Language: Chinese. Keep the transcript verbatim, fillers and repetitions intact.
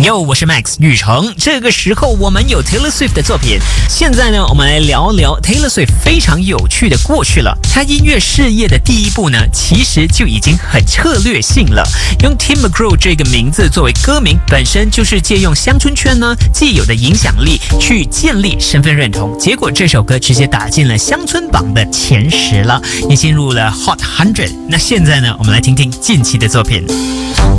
哟，我是 Max 宇成。这个时候我们有 Taylor Swift 的作品。现在呢，我们来聊聊 Taylor Swift 非常有趣的过去了。她音乐事业的第一步呢，其实就已经很策略性了。用 Tim McGraw 这个名字作为歌名，本身就是借用乡村圈呢既有的影响力去建立身份认同。结果这首歌直接打进了乡村榜的前十了，也进入了 Hot 一百。那现在呢，我们来听听近期的作品。